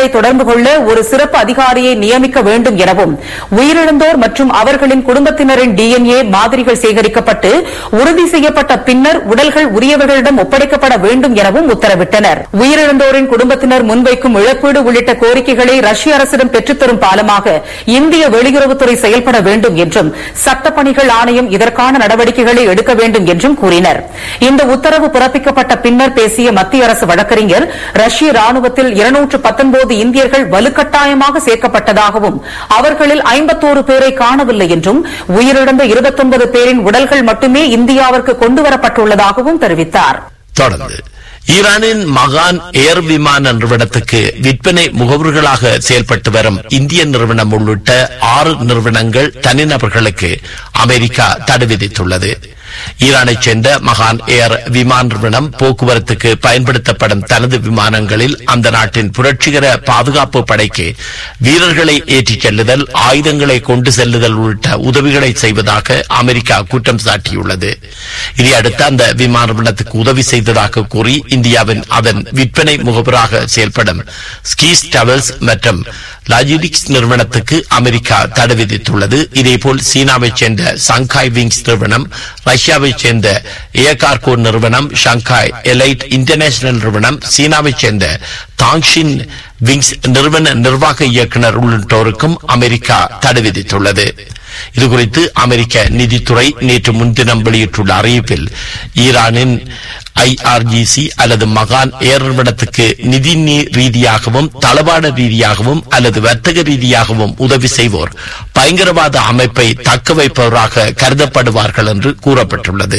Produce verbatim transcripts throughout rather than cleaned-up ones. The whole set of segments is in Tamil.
குடும்பத்தினரை தொடர்பு கொள்ள ஒரு சிறப்பு அதிகாரியை நியமிக்க வேண்டும் எனவும் உயிரிழந்தோர் மற்றும் அவர்களின் குடும்பத்தினரின் டிஎன்ஏ மாதிரிகள் சேகரிக்கப்பட்டு உறுதி செய்யப்பட்ட பின்னர் உடல்கள் உரியவர்களிடம் ஒப்படைக்கப்பட வேண்டும் எனவும் உத்தரவிட்டனர். உயிரிழந்தோரின் குடும்பத்தினர் முன்வைக்கும் இழப்பீடு உள்ளிட்ட கோரிக்கைகளை ரஷ்ய அரசிடம் பெற்றுத்தரும் பாலமாக இந்திய வெளியுறவுத்துறை செயல்பட வேண்டும் என்றும் சட்டப்பணிகள் ஆணையம் இதற்கான நடவடிக்கைகளை எடுக்க வேண்டும் என்றும் கூறினர். இந்த உத்தரவு பிறப்பிக்கப்பட்ட பின்னர் பேசிய மத்திய அரசு வழக்கறிஞர் ரஷ்ய ராணுவத்தில் இருநூற்று பத்தொன்பது இந்தியர்கள் வலுக்கட்டாயமாக சேர்க்கப்பட்டதாகவும் அவர்களில் ஐம்பத்தொரு பேரை காணவில்லை என்றும் உயிரிழந்த இருபத்தொன்பது பேரின் உடல்கள் மட்டுமே இந்தியாவிற்கு கொண்டுவரப்பட்டுள்ளதாகவும் தெரிவித்தார். தொடர்ந்து ஈரானின் மகான் ஏர் விமான நிறுவனத்துக்கு விற்பனை முகவர்களாக செயல்பட்டு வரும் இந்திய நிறுவனம் உள்ளிட்ட ஆறு நிறுவனங்கள் தனிநபர்களுக்கு அமெரிக்கா தடை விதித்துள்ளது. ஈரானைச் சேர்ந்த மகான் ஏர் விமான நிறுவனம் போக்குவரத்துக்கு பயன்படுத்தப்படும் தனது விமானங்களில் அந்த நாட்டின் புரட்சிகர பாதுகாப்பு படைக்கு வீரர்களை ஏற்றிச் செல்லுதல், ஆயுதங்களை கொண்டு செல்லுதல் உள்ளிட்ட உதவிகளை செய்வதாக அமெரிக்கா குற்றம் சாட்டியுள்ளது. இதையடுத்து அந்த விமான நிறுவனத்துக்கு உதவி செய்ததாக கூறி இந்தியாவின் அதன் விற்பனை முகவராக செயல்படும் ஸ்கீஸ் டிராவல்ஸ் மற்றும் லாஜிஸ்டிக்ஸ் நிறுவனத்துக்கு அமெரிக்கா தடை விதித்துள்ளது. இதேபோல் சீனாவைச் சேர்ந்த சங்காய் விங்ஸ் நிறுவனம், ரஷ்யாவைச் சேர்ந்த ஏகார்கோ நிறுவனம், ஷங்காய் எலைட் இன்டர்நேஷனல் நிறுவனம், சீனாவைச் சேர்ந்த தாங்ஷின் விங்ஸ் நிறுவன நிர்வாக இயக்குநர் உள்ளிட்டோருக்கும் அமெரிக்கா தடை விதித்துள்ளது. இதுகுறித்து அமெரிக்க நிதித்துறை நேற்று முன்தினம் வெளியிட்டுள்ள அறிவிப்பில் ஈரானின் ஐஆர்ஜிசி அல்லது மகான் ஏர் நிறுவனத்துக்கு நிதி ரீதியாகவும் தளவாட ரீதியாகவும் அல்லது வர்த்தக ரீதியாகவும் உதவி செய்வோர் பயங்கரவாத அமைப்பை தக்க வைப்பவராக கருதப்படுவார்கள் என்று கூறப்பட்டுள்ளது.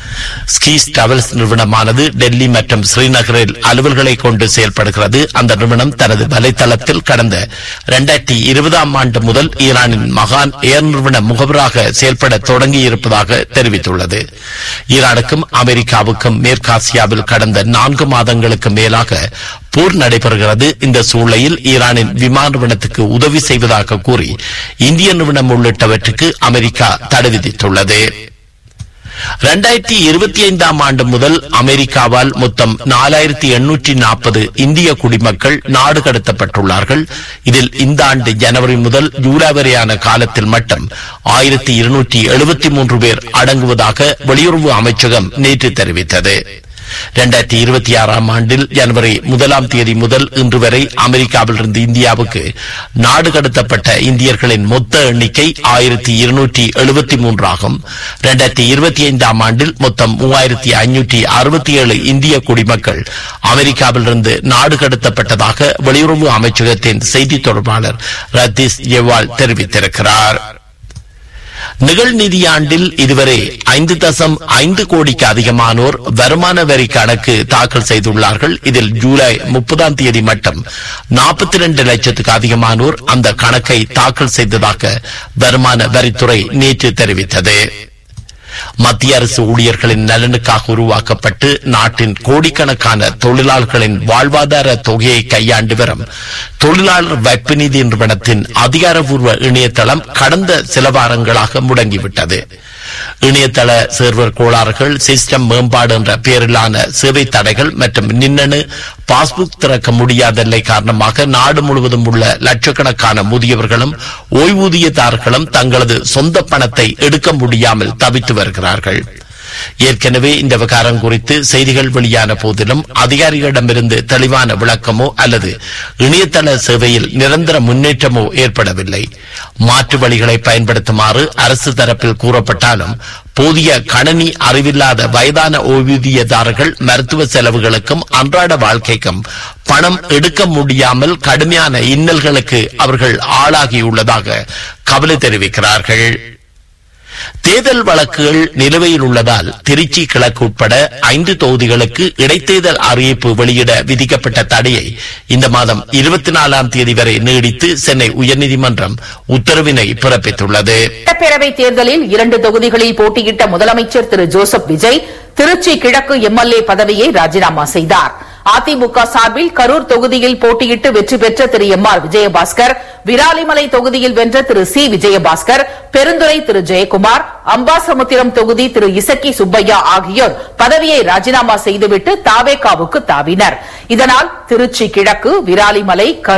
ஸ்கீஸ் டிராவல்ஸ் நிறுவனமானது டெல்லி மற்றும் ஸ்ரீநகரில் அலுவல்களை கொண்டு செயல்படுகிறது. அந்த நிறுவனம் தனது வலைதளத்தில் கடந்த இரண்டாயிரத்தி இருபதாம் ஆண்டு முதல் ஈரானின் மகான் ஏர் நிறுவன முகவராக செயல்பட தொடங்கியிருப்பதாக தெரிவித்துள்ளது. ஈரானுக்கும் அமெரிக்காவுக்கும் மேற்காசியாவில் கடந்த நான்கு மாதங்களுக்கு மேலாக போர் நடைபெறுகிறது. இந்த சூழ்நிலையில் ஈரானின் விமான நிறுவனத்துக்கு உதவி செய்வதாக கூறி இந்திய நிறுவனம் உள்ளிட்டவற்றுக்கு அமெரிக்கா தடை விதித்துள்ளது. இரண்டாயிரத்தி இருபத்தி ஐந்தாம் ஆண்டு முதல் அமெரிக்காவால் மொத்தம் நாலாயிரத்தி எண்ணூற்றி நாற்பது இந்திய குடிமக்கள் நாடு கடத்தப்பட்டுள்ளார்கள். இதில் இந்த ஆண்டு ஜனவரி முதல் ஜூலை வரையான காலத்தில் மட்டும் ஆயிரத்தி இருநூற்றி எழுபத்தி மூன்று பேர் அடங்குவதாக வெளியுறவு அமைச்சகம் நேற்று தெரிவித்தது. இரண்டாயிரத்தி இருபத்தி ஆறாம் ஆண்டில் ஜனவரி முதலாம் தேதி முதல் இன்று வரை அமெரிக்காவிலிருந்து இந்தியாவுக்கு நாடு கடத்தப்பட்ட இந்தியர்களின் மொத்த எண்ணிக்கை ஆயிரத்தி இருநூற்றி எழுபத்தி மூன்று ஆகும். இரண்டாயிரத்தி இருபத்தி ஐந்தாம் ஆண்டில் மொத்தம் மூவாயிரத்தி ஐநூற்றி அறுபத்தி ஏழு இந்திய குடிமக்கள் அமெரிக்காவிலிருந்து நாடு கடத்தப்பட்டதாக வெளியுறவு அமைச்சகத்தின் செய்தி தொடர்பாளர் ரதீஷ் ஜெவால் தெரிவித்திருக்கிறார். நிகழ்நிதியாண்டில் இதுவரை ஐந்து தசம் ஐந்து கோடிக்கு அதிகமானோர் வருமான வரி கணக்கு தாக்கல் செய்துள்ளார்கள். இதில் ஜூலை முப்பதாம் தேதி மட்டும் நாற்பத்தி இரண்டு லட்சத்துக்கு அதிகமானோர் அந்த கணக்கை தாக்கல் செய்ததாக வருமான வரித்துறை நேற்று தெரிவித்தது. மத்திய அரசு ஊழியர்களின் நலனுக்காக உருவாக்கப்பட்டு நாட்டின் கோடிக்கணக்கான தொழிலாளர்களின் வாழ்வாதார தொகையை கையாண்டு வரும் தொழிலாளர் வைப்பு நிதி நிறுவனத்தின் அதிகாரப்பூர்வ இணையதளம் கடந்த சில வாரங்களாக முடங்கிவிட்டது. இணையதள சர்வர் கோளாறுகள், சிஸ்டம் மேம்பாடு என்ற பெயரிலான சேவை தடைகள் மற்றும் மின்னணு பாஸ்புக் திறக்க முடியாதல்லை காரணமாக நாடு முழுவதும் உள்ள லட்சக்கணக்கான முதியவர்களும் ஓய்வூதியதாரர்களும் தங்களது சொந்த பணத்தை எடுக்க முடியாமல் தவித்து வருகிறார்கள். ஏற்கனவே இந்த விவகாரம் குறித்து செய்திகள் வெளியான போதிலும் அதிகாரிகளிடமிருந்து தெளிவான விளக்கமோ அல்லது இணையதள சேவையில் நிரந்தர முன்னேற்றமோ ஏற்படவில்லை. மாற்று வழிகளை பயன்படுத்துமாறு அரசு தரப்பில் கூறப்பட்டாலும் போதிய கணனி அறிவில்லாத வயதான ஓய்வூதியதாரர்கள் மருத்துவ செலவுகளுக்கும் அன்றாட வாழ்க்கைக்கும் பணம் எடுக்க முடியாமல் கடுமையான இன்னல்களுக்கு அவர்கள் ஆளாகியுள்ளதாக கவலை தெரிவிக்கிறார்கள். தேர்தல் வழக்குகள் நிலுவையில் உள்ளதால் திருச்சி கிழக்கு உட்பட ஐந்து தொகுதிகளுக்கு இடைத்தேர்தல் அறிவிப்பு வெளியிட விதிக்கப்பட்ட தடையை இந்த மாதம் இருபத்தி நாலாம் தேதி வரை நீடித்து சென்னை உயர்நீதிமன்றம் உத்தரவினை பிறப்பித்துள்ளது. சட்டப்பேரவை தேர்தலில் இரண்டு தொகுதிகளில் போட்டியிட்ட முதலமைச்சர் திரு ஜோசப் விஜய் திருச்சி கிழக்கு எம்எல்ஏ பதவியை ராஜினாமா செய்தார். அதிமுக சார்பில் கரூர் தொகுதியில் போட்டியிட்டு வெற்றி பெற்ற திரு எம் ஆர் விஜயபாஸ்கர், விராலிமலை தொகுதியில் வென்ற திரு சி விஜயபாஸ்கர், பெருந்துறை திரு ஜெயக்குமார், அம்பாசமுத்திரம் தொகுதி திரு இசக்கி சுப்பையா ஆகியோர் பதவியை ராஜினாமா செய்துவிட்டு தாவேகாவுக்கு தாவினர். இதனால் திருச்சி கிழக்கு, விராலிமலை,